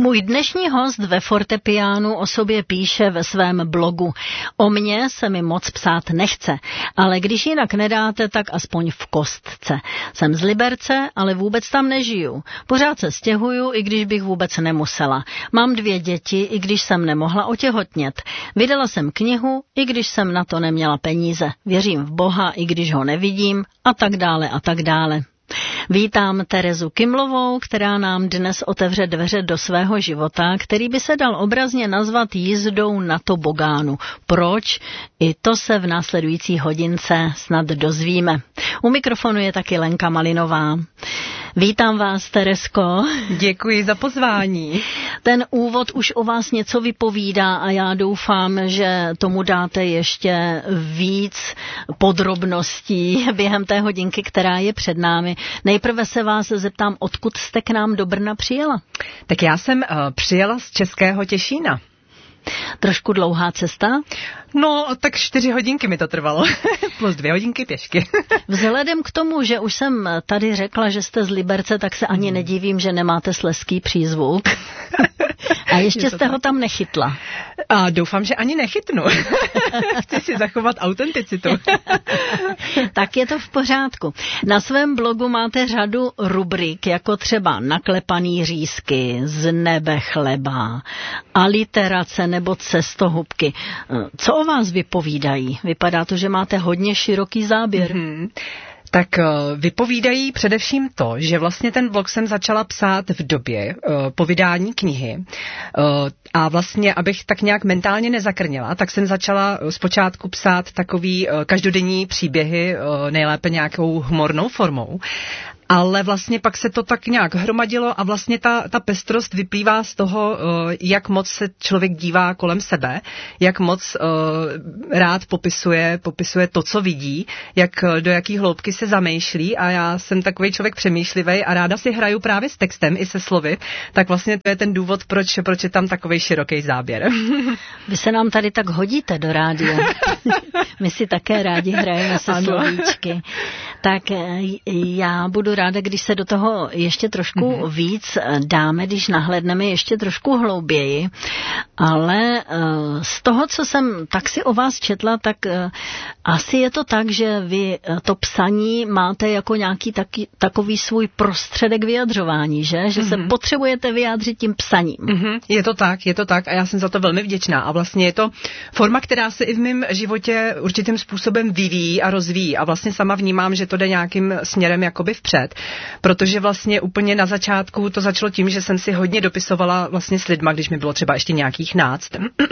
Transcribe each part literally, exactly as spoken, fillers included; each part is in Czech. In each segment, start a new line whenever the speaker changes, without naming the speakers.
Můj dnešní host ve fortepiánu o sobě píše ve svém blogu. O mně se mi moc psát nechce, ale když jinak nedáte, tak aspoň v kostce. Jsem z Liberce, ale vůbec tam nežiju. Pořád se stěhuju, i když bych vůbec nemusela. Mám dvě děti, i když jsem nemohla otěhotnět. Vydala jsem knihu, i když jsem na to neměla peníze. Věřím v Boha, i když ho nevidím, a tak dále a tak dále. Vítám Terezu Kimlovou, která nám dnes otevře dveře do svého života, který by se dal obrazně nazvat jízdou na tobogánu. Proč? I to se v následující hodince snad dozvíme. U mikrofonu je taky Lenka Malinová. Vítám vás, Teresko.
Děkuji za pozvání.
Ten úvod už o vás něco vypovídá a já doufám, že tomu dáte ještě víc podrobností během té hodinky, která je před námi. Nejprve se vás zeptám, odkud jste k nám do Brna přijela?
Tak já jsem uh, přijela z Českého Těšína.
Trošku dlouhá cesta?
No, tak čtyři hodinky mi to trvalo, plus dvě hodinky pěšky.
Vzhledem k tomu, že už jsem tady řekla, že jste z Liberce, tak se ani nedivím, že nemáte slezský přízvuk. A ještě jste tak ho tam nechytla.
A doufám, že ani nechytnu. Chci si zachovat autenticitu.
Tak je to v pořádku. Na svém blogu máte řadu rubrik, jako třeba naklepaný řízky, z nebe chleba, aliterace nebo cestohubky. Co o vás vypovídají? Vypadá to, že máte hodně široký záběr.
Mm-hmm. Tak vypovídají především to, že vlastně ten blog jsem začala psát v době uh, po vydání knihy uh, a vlastně, abych tak nějak mentálně nezakrněla, tak jsem začala zpočátku psát takový uh, každodenní příběhy, uh, nejlépe nějakou humornou formou. Ale vlastně pak se to tak nějak hromadilo a vlastně ta, ta pestrost vyplývá z toho, jak moc se člověk dívá kolem sebe, jak moc uh, rád popisuje, popisuje to, co vidí, jak do jaký hloubky se zamýšlí a já jsem takový člověk přemýšlivý a ráda si hraju právě s textem i se slovy, tak vlastně to je ten důvod, proč, proč je tam takovej široký záběr.
Vy se nám tady tak hodíte do rádia. My si také rádi hrajeme se ano. slovíčky. Tak já budu ráda, když se do toho ještě trošku mm-hmm. víc dáme, když nahlédneme ještě trošku hlouběji, ale z toho, co jsem tak si o vás četla, tak asi je to tak, že vy to psaní máte jako nějaký taky, takový svůj prostředek vyjadřování, že? Že mm-hmm. se potřebujete vyjádřit tím psaním.
Mm-hmm. Je to tak, je to tak a já jsem za to velmi vděčná a vlastně je to forma, která se i v mém životě určitým způsobem vyvíjí a rozvíjí a vlastně sama vnímám, že to jde nějakým směrem jakoby vpřed, protože vlastně úplně na začátku to začalo tím, že jsem si hodně dopisovala vlastně s lidma, když mi bylo třeba ještě nějakých náct,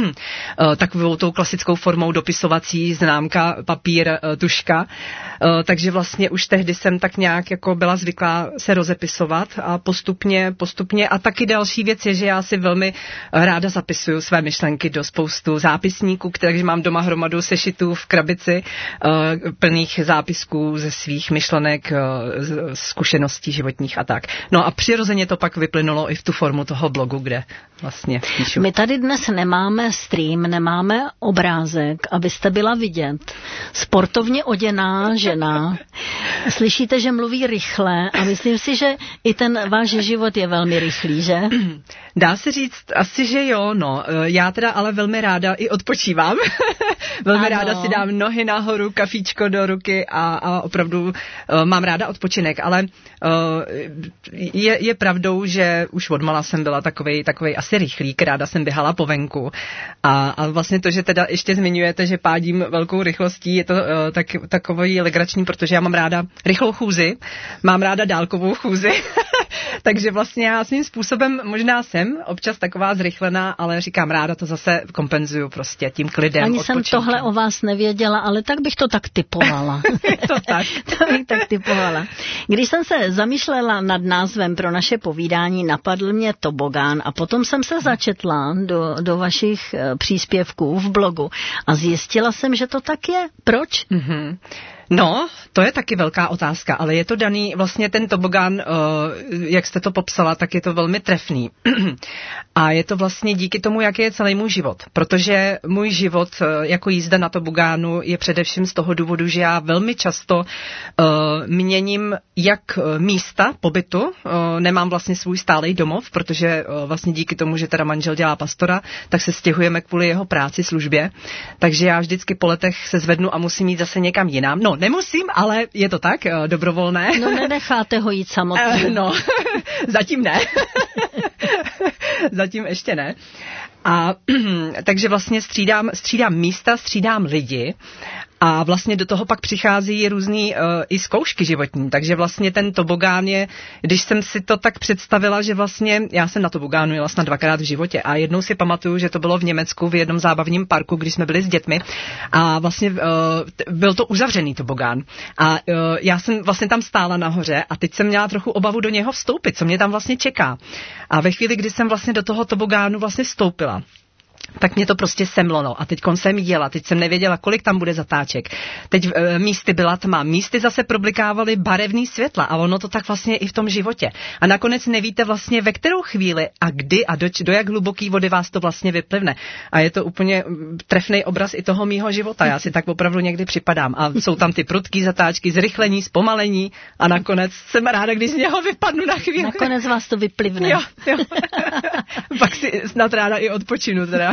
takovou tou klasickou formou dopisovací, známka, papír, tuška, takže vlastně už tehdy jsem tak nějak jako byla zvyklá se rozepisovat a postupně, postupně a taky další věc je, že já si velmi ráda zapisuju své myšlenky do spoustu zápisníků, které mám doma hromadu sešitů v krabici plných zápisků ze svých myšlenek, zkušeností životních a tak. No a přirozeně to pak vyplynulo i v tu formu toho blogu, kde vlastně píšu.
My tady dnes nemáme stream, nemáme obrázek, abyste byla vidět. Sportovně oděná žena. Slyšíte, že mluví rychle a myslím si, že i ten váš život je velmi rychlý, že?
Dá se říct asi, že jo, no. Já teda ale velmi ráda i odpočívám. velmi ano. ráda si dám nohy nahoru, kafíčko do ruky a, a opravdu uh, mám ráda odpočinek, ale uh, je, je pravdou, že už odmala jsem byla takovej, takovej asi rychlík, ráda jsem běhala po venku a, a vlastně to, že teda ještě zmiňujete, že pádím velkou rychlostí, je to uh, tak, takový legrační, protože já mám ráda rychlou chůzi, mám ráda dálkovou chůzi, takže vlastně já svým způsobem možná jsem občas taková zrychlená, ale říkám, ráda to zase kompenzuju prostě tím klidem.
Ani jsem tohle o vás nevěděla, ale tak bych to tak typovala.
to tak.
to bych tak typovala. Když jsem se zamýšlela nad názvem pro naše povídání, napadl mě tobogán a potom jsem se začetla do, do vašich příspěvků v blogu a zjistila jsem, že to tak je. Proč?
Mm-hmm. No, to je taky velká otázka, ale je to daný, vlastně ten tobogán, jak jste to popsala, tak je to velmi trefný. A je to vlastně díky tomu, jaký je celý můj život. Protože můj život jako jízda na tobogánu je především z toho důvodu, že já velmi často měním jak místa pobytu, nemám vlastně svůj stálej domov, protože vlastně díky tomu, že teda manžel dělá pastora, tak se stěhujeme kvůli jeho práci, službě. Takže já vždycky po letech se zvednu a musím jít zase někam jinam. No, nemusím, ale je to tak, dobrovolné.
No, nenecháte ho jít samotný.
No, zatím ne. Zatím ještě ne. A takže vlastně střídám, střídám místa, střídám lidi a vlastně do toho pak přichází různý uh, i zkoušky životní. Takže vlastně ten tobogán je, když jsem si to tak představila, že vlastně já jsem na tobogánu jela snad dvakrát v životě a jednou si pamatuju, že to bylo v Německu v jednom zábavním parku, když jsme byli s dětmi a vlastně uh, byl to uzavřený tobogán. A uh, já jsem vlastně tam stála nahoře a teď jsem měla trochu obavu do něho vstoupit, co mě tam vlastně čeká. A ve chvíli, kdy jsem vlastně do toho tobogánu vlastně vstoupila, tak mě to prostě semlo, no. A teď jsem jela, teď jsem nevěděla, kolik tam bude zatáček. Teď e, místy byla tma, místy zase problikávaly barevný světla a ono to tak vlastně i v tom životě. A nakonec nevíte vlastně, ve kterou chvíli a kdy a do, do jak hluboký vody vás to vlastně vyplivne. A je to úplně trefný obraz i toho mýho života. Já si tak opravdu někdy připadám. A jsou tam ty prudký zatáčky, zrychlení, zpomalení a nakonec jsem ráda, když z něho vypadnu na chvíli.
Nakonec vás to vyplivne.
Jo, jo. Pak si snad ráda i odpočinu teda.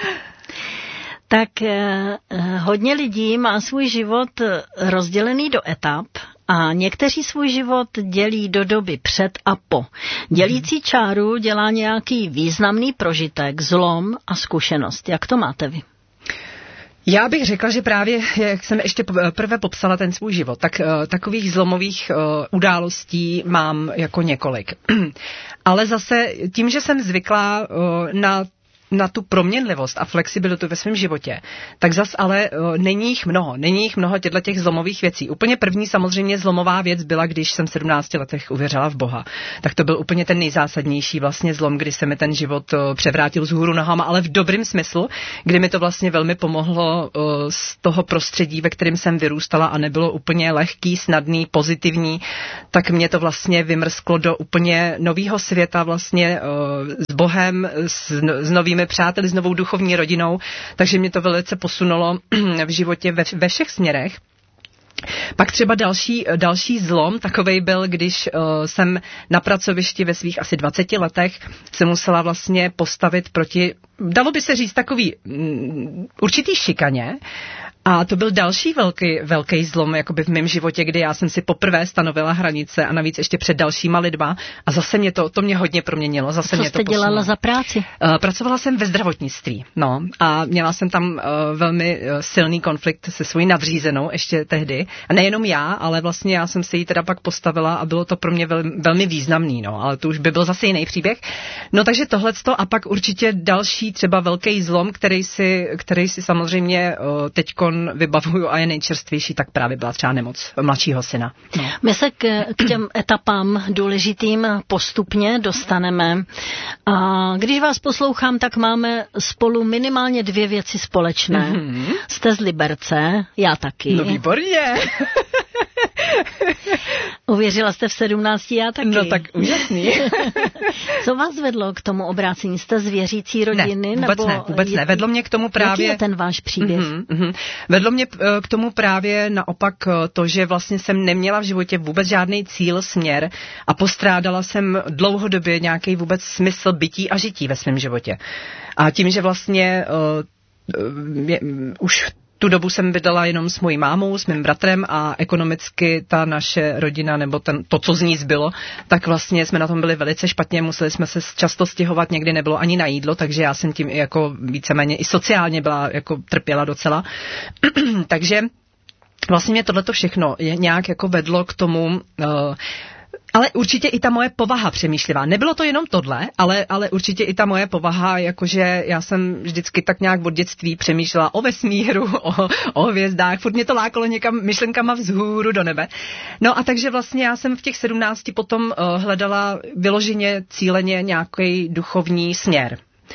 Tak eh, hodně lidí má svůj život rozdělený do etap a někteří svůj život dělí do doby před a po. Dělící čáru dělá nějaký významný prožitek, zlom a zkušenost. Jak to máte vy?
Já bych řekla, že právě, jak jsem ještě prvé popsala ten svůj život, tak uh, takových zlomových uh, událostí mám jako několik. Ale zase tím, že jsem zvyklá uh, na na tu proměnlivost a flexibilitu ve svém životě, tak zas ale uh, není jich mnoho. Není jich mnoho těchto těch zlomových věcí. Úplně první samozřejmě zlomová věc byla, když jsem v sedmnácti letech uvěřila v Boha. Tak to byl úplně ten nejzásadnější vlastně zlom, kdy se mi ten život uh, převrátil z hůru nohama, ale v dobrým smyslu, kdy mi to vlastně velmi pomohlo uh, z toho prostředí, ve kterém jsem vyrůstala a nebylo úplně lehký, snadný, pozitivní, tak mě to vlastně vymrsklo do úplně nového světa vlastně uh, s Bohem, s, s novými přáteli, s novou duchovní rodinou, takže mě to velice posunulo v životě ve, ve všech směrech. Pak třeba další, další zlom takovej byl, když uh, jsem na pracovišti ve svých asi dvaceti letech se musela vlastně postavit proti, dalo by se říct, takový um, určitý šikaně. A to byl další velký, velký zlom jakoby v mém životě, kdy já jsem si poprvé stanovila hranice a navíc ještě před dalšíma lidma a zase mě to, to mě hodně proměnilo. Zase
Co
mě
jste
to posunulo.
dělala za práci?
Uh, pracovala jsem ve zdravotnictví, no, a měla jsem tam uh, velmi uh, silný konflikt se svojí nadřízenou ještě tehdy. A nejenom já, ale vlastně já jsem se jí teda pak postavila a bylo to pro mě vel, velmi významný, no, ale to už by byl zase jiný příběh. No takže tohleto a pak určitě další třeba velký zlom, který si, který si samozřejmě uh, teďko vybavuju a je nejčerstvější, tak právě byla třeba nemoc mladšího syna. No.
My se k, k těm etapám důležitým postupně dostaneme. A když vás poslouchám, tak máme spolu minimálně dvě věci společné. Mm-hmm. Jste z Liberce, já taky.
No výborně.
Uvěřila jste v sedmnácti, já taky.
No tak úžasný.
Co vás vedlo k tomu obrácení? Jste z věřící rodiny?
Ne, vůbec
nebo
ne, vůbec ne. Vedlo mě k tomu právě...
Jaký je ten váš příběh?
Mm-hmm, mm-hmm. Vedlo mě k tomu právě naopak to, že vlastně jsem neměla v životě vůbec žádný cíl, směr a postrádala jsem dlouhodobě nějaký vůbec smysl bytí a žití ve svém životě. A tím, že vlastně uh, je, už tu dobu jsem bydlela jenom s mojí mámou, s mým bratrem a ekonomicky ta naše rodina, nebo ten, to, co z ní zbylo, tak vlastně jsme na tom byli velice špatně, museli jsme se často stěhovat, někdy nebylo ani na jídlo, takže já jsem tím i jako víceméně i sociálně byla, jako trpěla docela. Takže vlastně mě tohleto všechno je nějak jako vedlo k tomu, uh, ale určitě i ta moje povaha přemýšlivá. Nebylo to jenom tohle, ale, ale určitě i ta moje povaha, jakože já jsem vždycky tak nějak od dětství přemýšlela o vesmíru, o, o hvězdách, furt mě to lákalo někam myšlenkama vzhůru do nebe. No a takže vlastně já jsem v těch sedmnácti potom uh, hledala vyloženě, cíleně nějaký duchovní směr.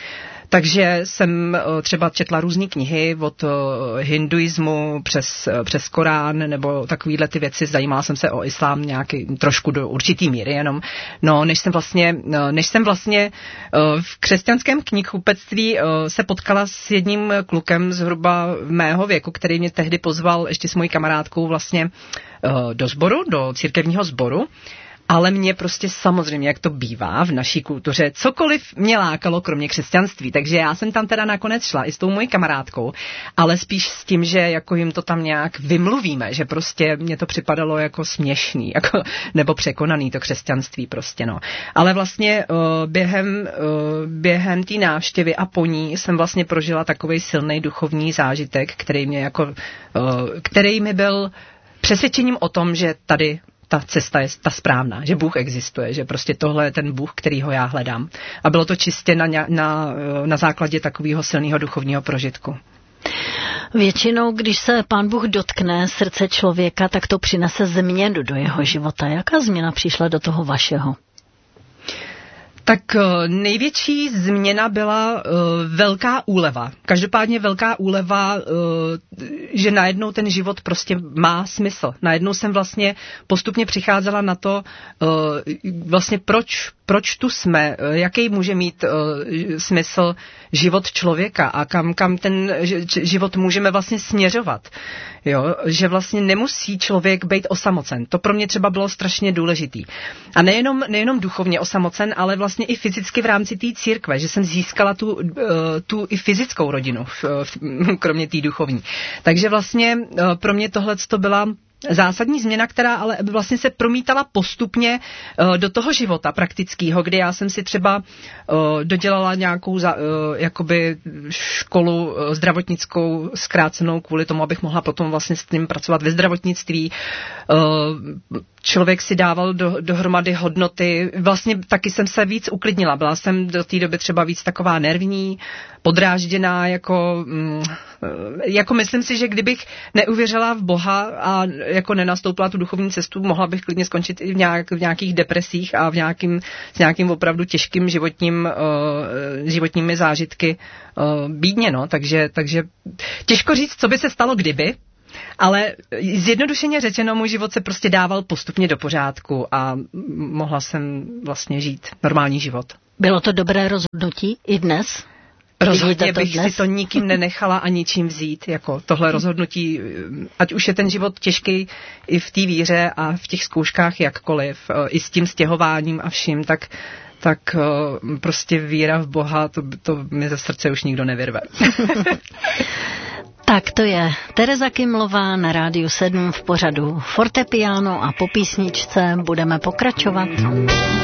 Takže jsem třeba četla různé knihy od hinduismu přes, přes Korán nebo takovýhle ty věci. Zajímala jsem se o islám nějaký, trošku do určitý míry jenom. No, než jsem vlastně, než jsem vlastně v křesťanském knihkupectví se potkala s jedním klukem zhruba mého věku, který mě tehdy pozval ještě s mojí kamarádkou vlastně do sboru, do církevního sboru. Ale mě prostě samozřejmě, jak to bývá v naší kultuře, cokoliv mě lákalo, kromě křesťanství. Takže já jsem tam teda nakonec šla i s tou mojí kamarádkou, ale spíš s tím, že jako jim to tam nějak vymluvíme, že prostě mě to připadalo jako směšný, jako, nebo překonaný to křesťanství prostě, no. Ale vlastně uh, během, uh, během té návštěvy a po ní jsem vlastně prožila takovej silný duchovní zážitek, který mě jako, uh, který mi byl přesvědčením o tom, že tady ta cesta je ta správná, že Bůh existuje, že prostě tohle je ten Bůh, kterýho já hledám. A bylo to čistě na, na, na základě takového silného duchovního prožitku.
Většinou, když se Pán Bůh dotkne srdce člověka, tak to přinese změnu do jeho života. Jaká změna přišla do toho vašeho?
Tak největší změna byla uh, velká úleva. Každopádně velká úleva, uh, že najednou ten život prostě má smysl. Najednou jsem vlastně postupně přicházela na to, uh, vlastně proč, proč tu jsme, uh, jaký může mít uh, smysl život člověka a kam, kam ten život můžeme vlastně směřovat. Jo? Že vlastně nemusí člověk být osamocen. To pro mě třeba bylo strašně důležitý. A nejenom, nejenom duchovně osamocen, ale vlastně i fyzicky v rámci té církve, že jsem získala tu, tu i fyzickou rodinu, kromě té duchovní. Takže vlastně pro mě tohleto byla zásadní změna, která ale vlastně se promítala postupně uh, do toho života praktického, kdy já jsem si třeba uh, dodělala nějakou za, uh, jakoby školu uh, zdravotnickou zkrácenou kvůli tomu, abych mohla potom vlastně s tím pracovat ve zdravotnictví. Uh, člověk si dával do, dohromady hodnoty. Vlastně taky jsem se víc uklidnila. Byla jsem do té doby třeba víc taková nervní, podrážděná, jako, mm, jako myslím si, že kdybych neuvěřila v Boha a jako nenastoupila tu duchovní cestu, mohla bych klidně skončit i v, nějak, v nějakých depresích a v nějakým, s nějakým opravdu těžkým životním, uh, životními zážitky uh, bídně, no. Takže, takže těžko říct, co by se stalo kdyby, ale zjednodušeně řečeno, můj život se prostě dával postupně do pořádku a mohla jsem vlastně žít normální život.
Bylo to dobré rozhodnutí i dnes?
Rozhodně bych dnes? si to nikým nenechala a ničím vzít. Jako tohle rozhodnutí, ať už je ten život těžký i v té víře a v těch zkouškách jakkoliv, i s tím stěhováním a vším, tak tak prostě víra v Boha, to, to mi ze srdce už nikdo nevyrve.
Tak to je Tereza Kymlová na Rádiu sedm v pořadu Fortepiano a po písničce budeme pokračovat.